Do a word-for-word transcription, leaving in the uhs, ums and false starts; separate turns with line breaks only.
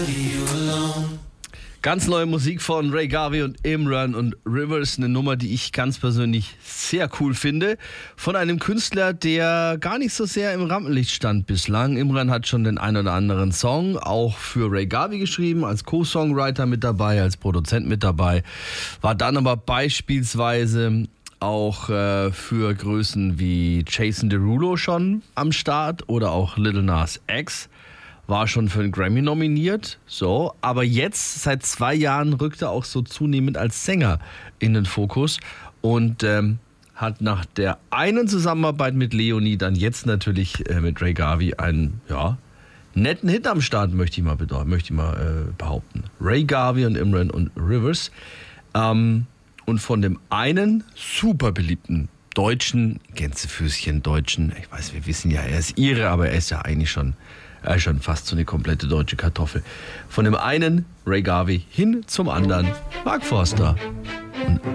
Ganz neue Musik von Ray Garvey und Imran und Rivers, eine Nummer, die ich ganz persönlich sehr cool finde, von einem Künstler, der gar nicht so sehr im Rampenlicht stand bislang. Imran hat schon den ein oder anderen Song auch für Ray Garvey geschrieben, als Co-Songwriter mit dabei, als Produzent mit dabei, war dann aber beispielsweise auch äh, für Größen wie Jason Derulo schon am Start oder auch Lil Nas X. War schon für einen Grammy nominiert, so, aber jetzt, seit zwei Jahren, rückt er auch so zunehmend als Sänger in den Fokus und ähm, hat nach der einen Zusammenarbeit mit Leonie dann jetzt natürlich äh, mit Ray Garvey einen, ja, netten Hit am Start, möchte ich mal, bedeuten, möchte ich mal äh, behaupten. Ray Garvey und Imran und Rivers. Ähm, und von dem einen super beliebten deutschen, Gänsefüßchen deutschen, ich weiß, wir wissen ja, er ist Ire, aber er ist ja eigentlich schon Er ist schon fast so eine komplette deutsche Kartoffel. Von dem einen Ray Garvey hin zum anderen Mark Forster. Und